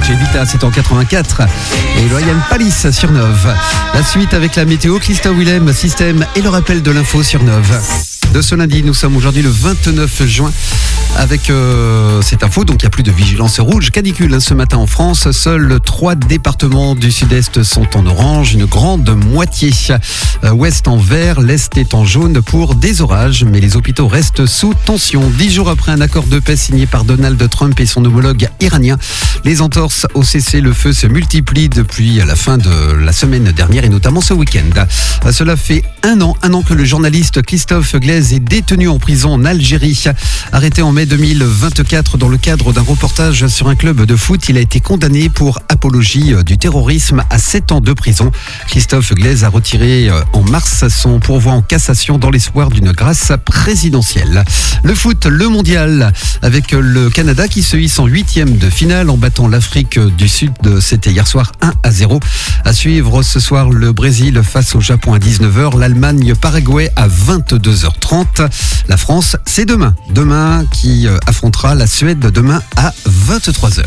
Rouge et Vita, c'est en 84. Et Loyan Palis sur Nove. La suite avec la météo, Christophe Willem, Système et le rappel de l'info sur Nove. De ce lundi, nous sommes aujourd'hui le 29 juin avec cette info. Donc il n'y a plus de vigilance rouge. Canicule ce matin en France. Seuls 3 départements du sud-est sont en orange. Une grande moitié ouest en vert. L'est est en jaune pour des orages. Mais les hôpitaux restent sous tension. 10 jours après un accord de paix signé par Donald Trump et son homologue iranien, les entorses au cessez-le-feu se multiplient depuis la fin de la semaine dernière et notamment ce week-end. Cela fait un an que le journaliste Christophe Glaise est détenu en prison en Algérie. Arrêté en mai 2024 dans le cadre d'un reportage sur un club de foot, il a été condamné pour apologie du terrorisme à 7 ans de prison. Christophe Glaise a retiré en mars son pourvoi en cassation dans l'espoir d'une grâce présidentielle. Le foot, le mondial, avec le Canada qui se hisse en 8e de finale en battant l'Afrique du Sud. C'était hier soir 1-0. À suivre ce soir le Brésil face au Japon à 19h, l'Allemagne, Paraguay à 22h30. La France, c'est demain. Demain qui affrontera la Suède demain à 23h.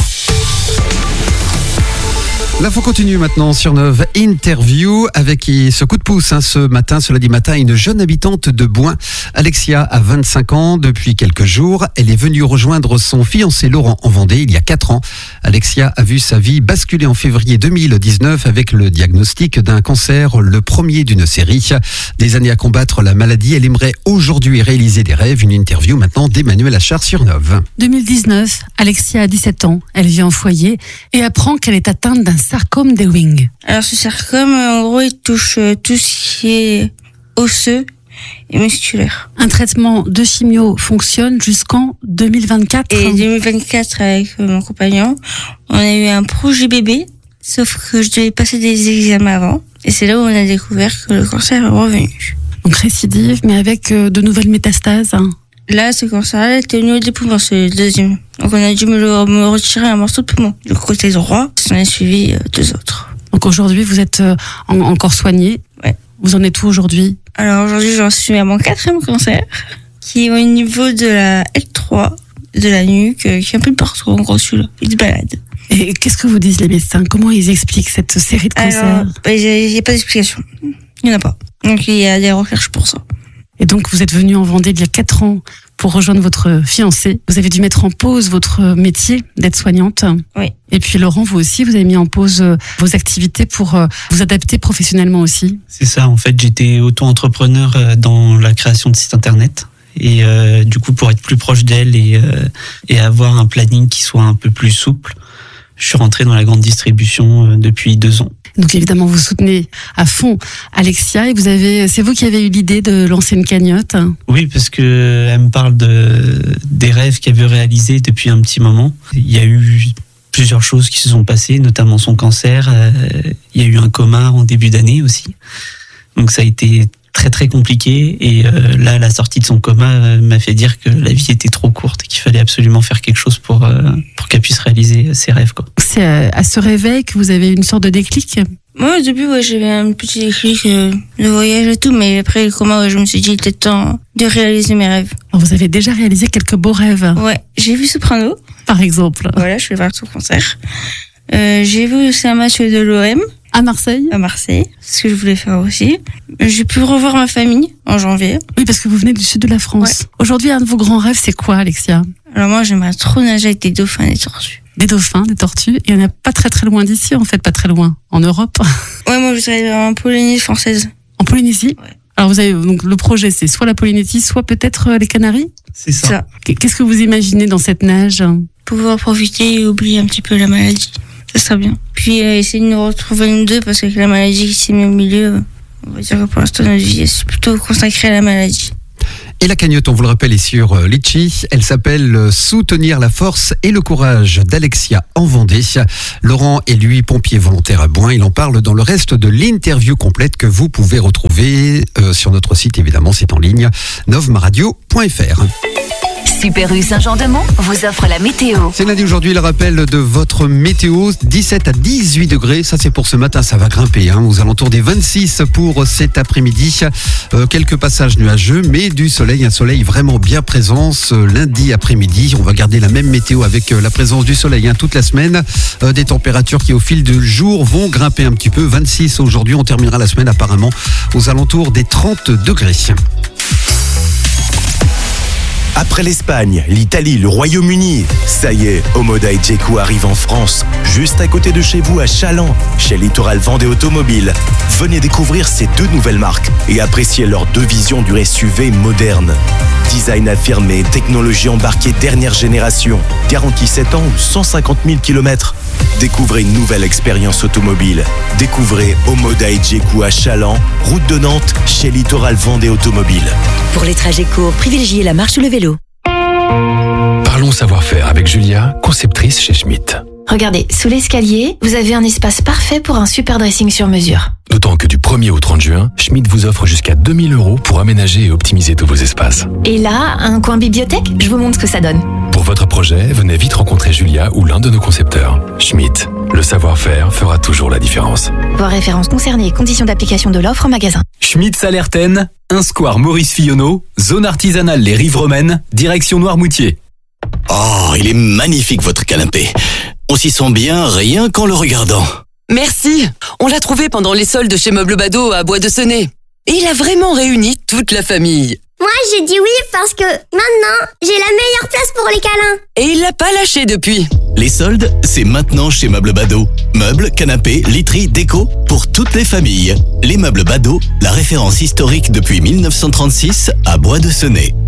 L'info continue maintenant sur Nove. Interview avec ce coup de pouce ce lundi matin, une jeune habitante de Bouin. Alexia a 25 ans depuis quelques jours. Elle est venue rejoindre son fiancé Laurent en Vendée il y a 4 ans. Alexia a vu sa vie basculer en février 2019 avec le diagnostic d'un cancer, le premier d'une série. Des années à combattre la maladie, elle aimerait aujourd'hui réaliser des rêves. Une interview maintenant d'Emmanuel Achard sur Nove. 2019, Alexia a 17 ans. Elle vit en foyer et apprend qu'elle est atteinte d'un sarcome des Ewing. Alors ce sarcome, en gros, il touche tout ce qui est osseux et musculaire. Un traitement de chimio fonctionne jusqu'en 2024. Et 2024, avec mon compagnon, on a eu un projet bébé, sauf que je devais passer des examens avant. Et c'est là où on a découvert que le cancer est revenu. Donc récidive, mais avec de nouvelles métastases. Là, ce cancer-là était au niveau des poumons, c'est le deuxième. Donc on a dû me retirer un morceau de poumon. Du côté droit, on a suivi 2 autres. Donc aujourd'hui, vous êtes encore soigné. Ouais. Vous en êtes où aujourd'hui ? Alors aujourd'hui, j'en suis à mon 4e cancer, qui est au niveau de la L3, de la nuque, qui est un peu partout, en gros, celui-là. Il se balade. Et qu'est-ce que vous disent les médecins ? Comment ils expliquent cette série de cancers ? Alors, il n'y a pas d'explication. Il n'y en a pas. Donc il y a des recherches pour ça. Et donc vous êtes venu en Vendée il y a 4 ans pour rejoindre votre fiancé. Vous avez dû mettre en pause votre métier d'aide-soignante. Oui. Et puis Laurent, vous aussi, vous avez mis en pause vos activités pour vous adapter professionnellement aussi. C'est ça, en fait, j'étais auto-entrepreneur dans la création de sites internet. Et du coup, pour être plus proche d'elle et avoir un planning qui soit un peu plus souple, je suis rentré dans la grande distribution depuis 2 ans. Donc évidemment, vous soutenez à fond Alexia et c'est vous qui avez eu l'idée de lancer une cagnotte. Oui, parce que elle me parle des rêves qu'elle veut réaliser depuis un petit moment. Il y a eu plusieurs choses qui se sont passées, notamment son cancer. Il y a eu un coma en début d'année aussi. Donc ça a été très très compliqué et là la sortie de son coma m'a fait dire que la vie était trop courte et qu'il fallait absolument faire quelque chose pour qu'elle puisse réaliser ses rêves, quoi. C'est à ce réveil que vous avez une sorte de déclic ? Moi au début j'avais un petit déclic de voyage et tout, mais après le coma je me suis dit il était temps de réaliser mes rêves. Alors, vous avez déjà réalisé quelques beaux rêves. Ouais, j'ai vu Soprano par exemple. Voilà, je vais voir son concert. J'ai vu aussi un match de l'OM à Marseille, ce que je voulais faire aussi. J'ai pu revoir ma famille en janvier. Oui, parce que vous venez du sud de la France. Ouais. Aujourd'hui, un de vos grands rêves, c'est quoi, Alexia ? Alors moi, j'aimerais trop nager avec des dauphins et des tortues. Des dauphins, des tortues, il y en a pas très très loin d'ici, en fait, pas très loin, en Europe. Ouais, moi je serais en Polynésie française. En Polynésie ? Ouais. Alors vous avez donc le projet, c'est soit la Polynésie, soit peut-être les Canaries ? C'est ça. Qu'est-ce que vous imaginez dans cette nage ? Pouvoir profiter et oublier un petit peu la maladie. Ça serait bien. Puis essayer de nous retrouver nous deux, parce que la maladie qui s'est mise au milieu, on va dire que pour l'instant notre vie est plutôt consacrée à la maladie. Et la cagnotte, on vous le rappelle, est sur Litchi. Elle s'appelle Soutenir la force et le courage d'Alexia en Vendée. Laurent est lui pompier volontaire à Bouin. Il en parle dans le reste de l'interview complète que vous pouvez retrouver sur notre site. Évidemment, c'est en ligne, novemaradio.fr. Super U Saint-Jean-de-Mont vous offre la météo. C'est lundi aujourd'hui, le rappel de votre météo, 17 à 18 degrés, ça c'est pour ce matin, ça va grimper, aux alentours des 26 pour cet après-midi. Quelques passages nuageux, mais du soleil, un soleil vraiment bien présent ce lundi après-midi. On va garder la même météo avec la présence du soleil toute la semaine. Des températures qui au fil du jour vont grimper un petit peu, 26 aujourd'hui, on terminera la semaine apparemment aux alentours des 30 degrés. Après l'Espagne, l'Italie, le Royaume-Uni, ça y est, Omoda et Jeku arrivent en France, juste à côté de chez vous à Chaland, chez Littoral Vendée Automobile. Venez découvrir ces deux nouvelles marques et apprécier leurs deux visions du SUV moderne. Design affirmé, technologie embarquée dernière génération, garantie 7 ans ou 150 000 km. Découvrez une nouvelle expérience automobile. Découvrez Omoda et Jeku à Chaland, route de Nantes, chez Littoral Vendée Automobile. Pour les trajets courts, privilégiez la marche ou le vélo. Parlons savoir-faire avec Julia, conceptrice chez Schmitt. Regardez, sous l'escalier, vous avez un espace parfait pour un super dressing sur mesure. D'autant que du 1er au 30 juin, Schmitt vous offre jusqu'à 2 000 € pour aménager et optimiser tous vos espaces. Et là, un coin bibliothèque, je vous montre ce que ça donne. Pour votre projet, venez vite rencontrer Julia ou l'un de nos concepteurs. Schmitt, le savoir-faire fera toujours la différence. Voir références concernées et conditions d'application de l'offre en magasin. Schmitt Salertaine, 1 square Maurice Fillonneau, zone artisanale Les Rives Romaines, direction Noirmoutier. Oh, il est magnifique votre canapé. On s'y sent bien rien qu'en le regardant. Merci. On l'a trouvé pendant les soldes chez Meubles Bado à Bois de Senez. Et il a vraiment réuni toute la famille. Moi, j'ai dit oui parce que maintenant, j'ai la meilleure place pour les câlins. Et il l'a pas lâché depuis. Les soldes, c'est maintenant chez Meubles Bado. Meubles, canapés, literie, déco, pour toutes les familles. Les Meubles Bado, la référence historique depuis 1936 à Bois de Senez.